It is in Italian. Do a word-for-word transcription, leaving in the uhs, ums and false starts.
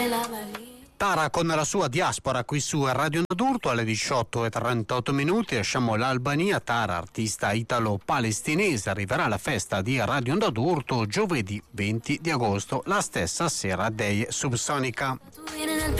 Tara con la sua diaspora qui su Radio Onda d'Urto alle diciotto e trentotto minuti. Lasciamo l'Albania. Tara, artista italo-palestinese, arriverà alla festa di Radio Onda d'Urto giovedì venti di agosto, la stessa sera dei Subsonica.